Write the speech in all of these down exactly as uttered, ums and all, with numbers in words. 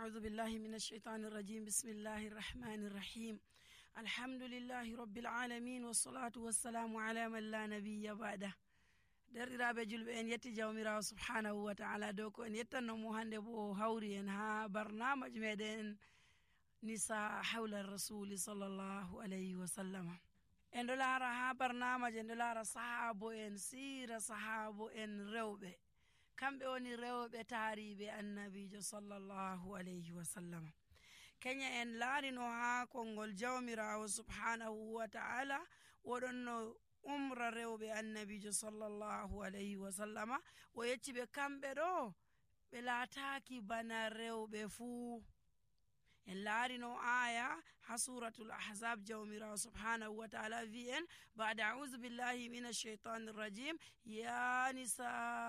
أعوذ بالله من الشيطان الرجيم بسم الله الرحمن الرحيم الحمد لله رب العالمين والصلاة والسلام على من لا نبي بعده derɗiraɓe julɓe en yetti jawmirawo subhanahu wa ta'ala dow ko en yettannomo hande bo hawri en ha barnamaji meɗen nisa hawla rasuli sallallahu alayhi wa sallama. En ɗo laara ha barnamaji en ɗo laara sahabo en sira sahabo en rewɓe kamɓe woni rewɓe taariɓe annabijo sallallahu alayhi wa sallama. kenya en laarino ha konngol jawmirawo subhanahu wa ta'ala woɗon no umra rewɓe annabijo sallallahu alayhi wa sallama o yecci ɓe kamɓe ɗo ɓe laataki bana rewɓe fuu. en laarino aya ha suratul ahzab jawmirawo subhanahu wa ta'ala wi en ba'da a'udhu billahi minash shaitanir rajim ya nisa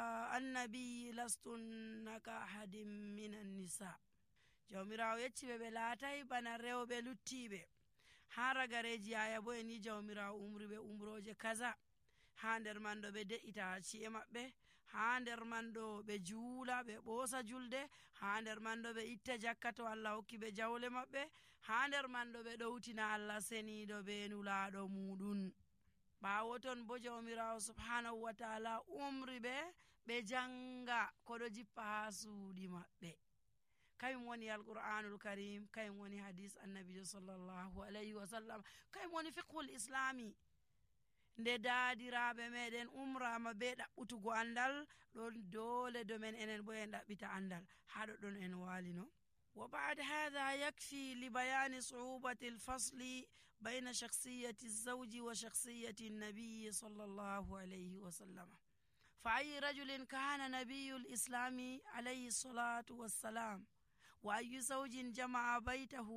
annabi lastunna ka ahadin minan nisa. jawmirawo yecci ɓe ɓe laatai bana rewɓe luttiɓe. ha ragareji aya bo en yi jawmirawo umri ɓe umroje kaza. ha nder man ɗo ɓe de'ita ci'e maɓɓe, ha nder man ɗo ɓe juula ɓe ɓoosa julde, ha nder man ɗo ɓe itta jakka to Allah hokki ɓe jawle maɓɓe, ha nder man ɗo ɓe ɗowtina Allah seniɗo be nulaɗo muɗum. ɓawo ton bo jawmirawo subhanahu wa ta'ala umri ɓe ɓe janga koɗo jippa ha suuɗi maɓɓe. kayum woni alqur'anul karim, kayum woni hadis annabijo sallallahu alayhi wa sallam, kayum woni fiqhul islami. nde daadiraɓe meɗen umrama be ɗaɓɓutugo andal ɗon dole domen enen bo en ɗaɓɓita andal. haɗo ɗon en walino wa ba'da hadha yakfi li bayani su'ubati al-fasli bayna shakhsiyati az-zawji wa shakhsiyati an-nabiy sallallahu alayhi wa sallam. fa ay rajulin kana nabiyul islami alayhi salatu wassalam wa ay zawjin jama'a baytahu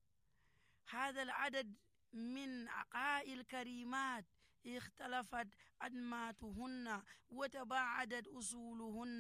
hadha al-adad min aqa'il karimat اختلفت أدماتهن وتباعدت أصولهن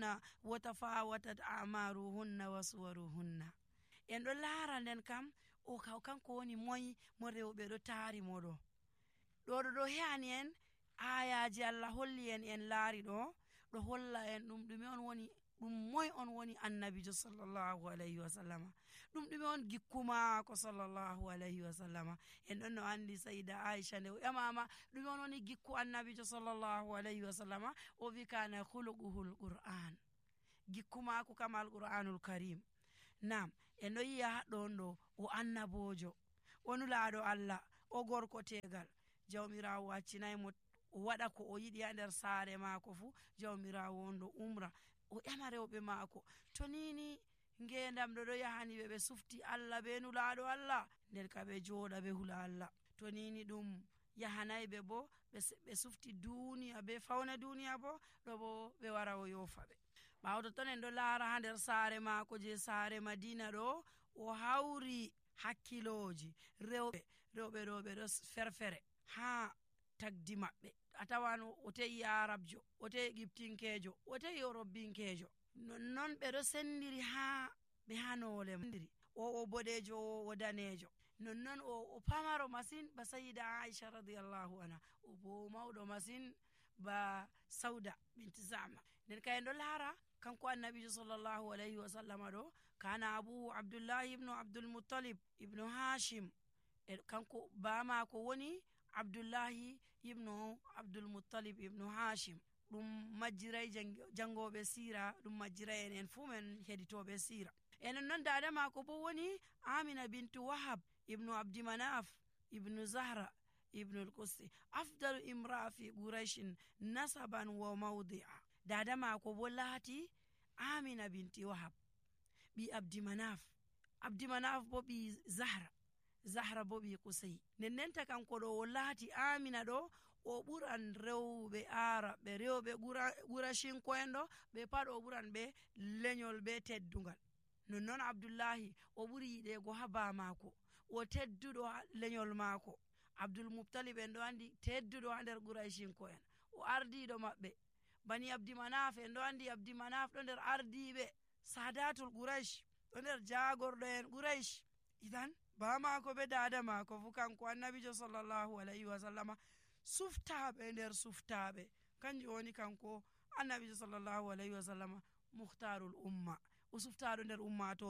وتفاوتت أعمارهن وصورهن. en ɗo laara nden kam o kaw kanko woni moyi mo rewɓe ɗo taari mo ɗo ɗo ɗo ɗo he'ani en ayaji Allah holli en en laari ɗo ɗo holla en ɗum ɗume on woni ɗum moy on woni annabijo sallallahu alayhi wa sallama, ɗum ɗume on gikkuma ko sallallahu alayhi wa sallama. en ɗon no andi sayida Aisha nde o ƴamama ɗume on woni gikku annabijo sallallahu alayhi wa sallama, o wi kana khuluquhul qur'an, gikkuma ko kam alqur'anul karim. nam en ɗo yiya haɗɗon ɗo o annabojo, o nulaɗo Allah, o gorko tegal. jawmirawo waccinaymo o waɗa ko o yiɗi ha nder saare maako fu. jawmirawo on ɗo umra o ƴama rewɓe maako to nini ngendam ɗo ɗo yahani ɓe ɓe sufti Allah be nulaɗo Allah nder ka ɓe jooɗa ɓe hula Allah. to nini ɗum yahanayɓe bo ɓe sufti duniya be fawna duniya bo ɗo bo ɓe wara o yofa ɓe. ɓawto ton en ɗo laara ha nder saare maako je saare Madina ɗo o hawri hakkiloji rewɓe rewɓe ɗo ɓe ɗo ferfere ha tagdi maɓɓe. a tawano o te'i arabjo, o te'i giptinkejo, o te'i eurobbinkejo, nonnon ɓe ɗo sendiri ha ɓe hanole ndiri o o boɗejo o o danejo, nonnon o o pamaro masin ba sayida Aisha radiyallahu anha, o bo mawɗo masin ba Sauda binti Zama. nden ka en ɗo laara kanko annabijo sallallahu alayhi wa sallama ɗo kana abu abdullahi ibnu abdul muttalib ibnu hashim, e kanko bamako woni abdullahi ibnu abdul muttalib ibnu hashim. ɗum majjiray jangoɓe sira, ɗum majjiray en en fu men heɗitoɓe sira. enen noon dada mako bo woni amina bintu wahab ibnu abdi manaf ibnu zahra ibnu al-qusi afdalu imra'a fi quraishin nasaban wa mawdi'a. dada mako bo laati amina binti wahab bi abdi manaf, abdi manaf bo bi zahra, zahra bo bi kusay. nennenta kanko ɗo o laati amina ɗo o ɓuran rewɓe araɓe rewɓe qurashinko en ɗo ɓe pat o ɓuran ɓe lenyol be teddungal. nonnon abdullahi o ɓuri yiɗego ha ba mako, o tedduɗo ha lenyol mako. abdul muttalib en ɗo andi tedduɗo ha nder qurashinko en, o ardiɗo maɓɓe. bani abdi manaf en ɗo andi abdi manaf ɗo nder ardiɓe sadatul quraish, ɗo nder jagorɗo en quraish. idan ba mako be dada mako fu kanko annabijo sallallahu alayhi wa sallama suftaɓe nder suftaɓe kanjum woni kanko annabijo sallallahu alayhi wa sallama muhtarul umma, o suftaɗo nder ummatore,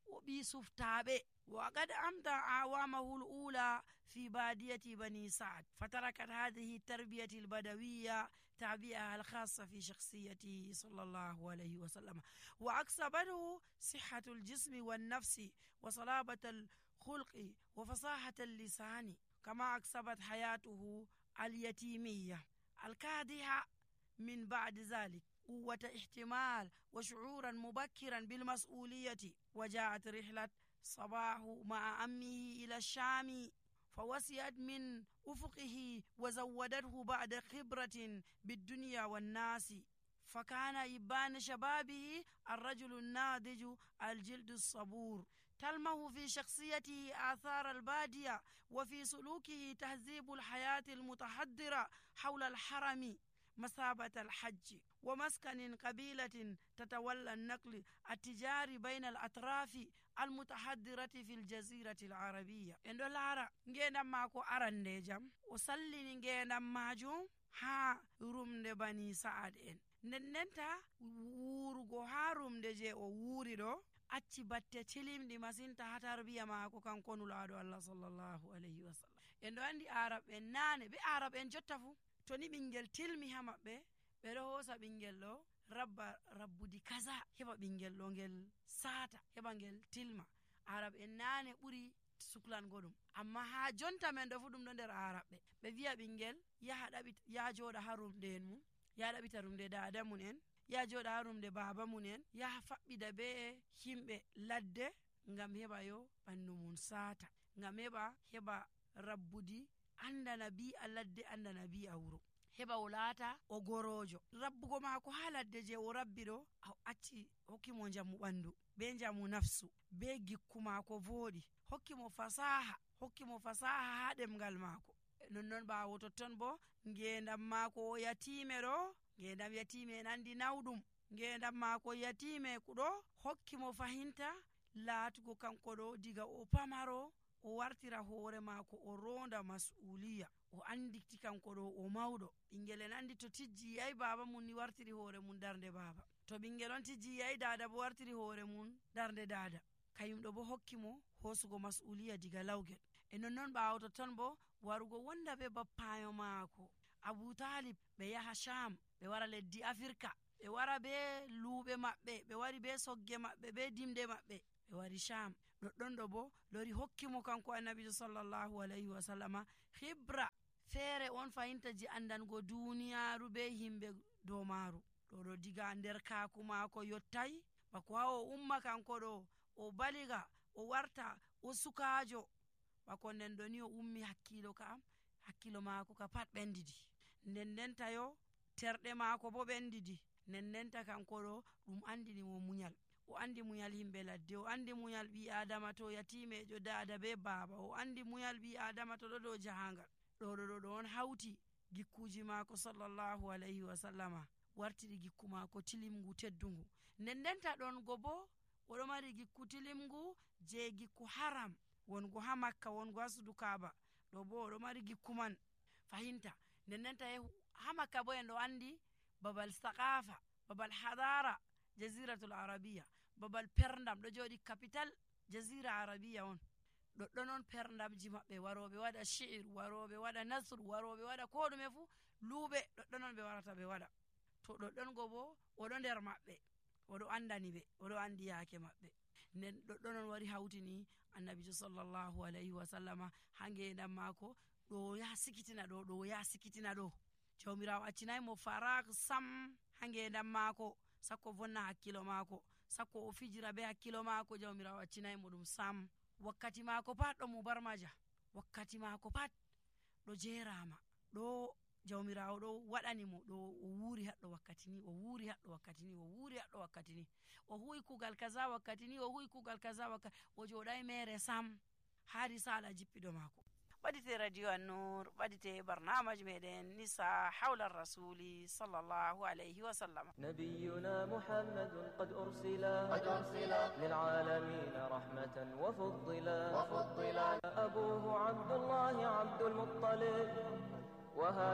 وبيسفتابي. وقد أمضى أعوامه الأولى في بادية بني سعد، فتركت هذه التربية البدوية تعبئة الخاصة في شخصيته صلى الله عليه وسلم، وأكسبته صحة الجسم والنفس وصلابة الخلق وفصاحة اللسان، كما أكسبت حياته اليتيمية الكادحة من بعد ذلك قوة احتمال وشعورا مبكرا بالمسؤولية. وجاءت رحلة صباح مع أمه إلى الشام، فوسعت من أفقه وزودته بعد خبرة بالدنيا والناس، فكان إبان شبابه الرجل الناضج الجلد الصبور، تلمه في شخصيته آثار البادية، وفي سلوكه تهذيب الحياة المتحضرة حول الحرم مثابة الحج، ومسكن قبيلة تتولى النقل التجاري بين الأطراف المتحضرة في الجزيرة العربية. إن دولارا نجينا ماكو أرندي جام وسلي نجينا ماجو ها روم بني سعد إن ننتا وورغو ها روم دي او ووري دو acci batte tilimɗi masin ta tarbiya maako kanko nulaaɗo Allah sallallahu alayhi wa sallam. En ɗo anndi arab en naane ɓe arab en jotta fuu to ni ɓinngel tilmi ha maɓɓe ɓe ɗo hoosa ɓinngel ɗo rabba rabbudi kaza heɓa ɓinngel ɗo ngel saata heɓa ngel tilma. Arab en naane ɓuri suklango ɗum, amma ha jonta men ɗo fu ɗum ɗo nder arab ɓe ɓe wiya ɓinngel yaha ɗaɓi ya jooɗa ha rumde en mum, ya ɗaɓita rumde dada mun en, ya jooɗa ha rumde baba mun en, yaha faɓɓida be himɓe ladde ngam heɓa yo ɓandu mun saata, ngam heɓa heɓa rabbudi andana bi a ladde andana bi a wuro, heɓa o laata o gorojo. Rabbugo maako ha ladde je o rabbi ɗo a acci hokkimo njamu ɓandu be njamu nafsu be gikku maako vooɗi, hokkimo fasaha hokkimo fasaha ha ɗemgal maako. Nonnon ɓaawo totton bo ngendam maako o yatime ɗo, ngendam yatime en andi nawɗum, ngendam maako yatime kuɗo hokkimo fahinta laatugo kanko ɗo diga o pamaro o wartira hoore maako o ronda mas'uliya, o anditi kanko ɗo o mawɗo. Ɓingel en andi to tijji yayi baba mun ni wartiri hoore mun darnde baba, to ɓingel on tijji yayi dada bo wartiri hoore mun darnde dada. Kayum ɗo bo hokkimo hoosugo mas'uliya diga lawgel. E nonnon ɓaawo totton bo warugo wonda be bappayo maako Abu Talib, ɓe yaha Sham, ɓe wara leddi Afirka, ɓe wara be luuɓe maɓɓe, ɓe wari be sogge maɓɓe be dimde maɓɓe, ɓe wari Sham. Ɗoɗɗon ɗo bo lori hokkimo kanko annabijo sallallahu alayhi wa sallama hibra feere on fahinta ji andango duniyaru be himɓe dow maaru. Ɗo ɗo diga nder kaaku maako yottay bako ha o umma kanko ɗo o baliga o warta o sukaajo, bako nden ɗo ni o ummi hakkilo ka hakkilo maako ka pat ɓendidi, nden ndenta yo terɗe maako bo ɓendidi, nden ndenta kanko ɗo ɗum andini mo munyal, o andi munyal himɓe ladde, o andi munyal ɓi adama to yatimejo dada be baba, o andi munyal ɓi adama to ɗo dow jahangal. ɗo ɗo ɗo ɗo on hawti gikkuji maako sallallahu alayhi wa sallama wartiri gikku maako tilimgu teddungu. Nden ndenta ɗon go bo oɗo mari gikku tilimgu je gikku haram wongo ha Makka wongo ha sudu Kaaba, ɗo bo oɗo mari gikku man fahinta. Nden ndenta ha Makka bo en ɗo andi babal saqafa, babal hadara jaziratul arabiya, babal perndam ɗo joɗi capital jazira arabiya on. ɗoɗɗon on perndamji maɓɓe, waroɓe waɗa shi'ir, waroɓe waɗa nasru, waroɓe waɗa ko ɗume fu luuɓe, ɗoɗɗon on ɓe warata ɓe waɗa. To ɗoɗɗon go bo oɗo nder maɓɓe, oɗo andani ɓe, oɗo andi yaake maɓɓe. Nden ɗoɗɗon on wari hawtini annabijo sallallahu alayhi wa sallama ha ngendam maako ɗo ya sikitina ɗo ɗo ya sikitina ɗo. Jawmirawo accinayi mo farak sam ha ngendam maako, sakko vonna hakkilo maako, sakko o fijira be hakkilo maako, jawmirawo accinayi mo ɗum sam. Wakkati maako pat ɗo mubarmaja, wakkati maako pat ɗo jerama, ɗo jawmirawo ɗo waɗani mo ɗo o wuuri haɗɗo wakkati ni, o wuuri haɗɗo wakkati ni, o wuuri haɗɗo wakkati ni, o huwi kugal kaza wakkati ni, o huwi kugal kaza wakkati, o joɗai mere sam ha risala jippiɗo maako. ɓadite radio An-Nur, ɓadite barnamaji meɗen nisa hawla rasuli sallallahu alayhi wa sallam. نبينا محمد قد أرسلا قد أرسلا للعالمين رحمة وفضلا وفضلا أبوه عبد الله عبد المطلب وهذا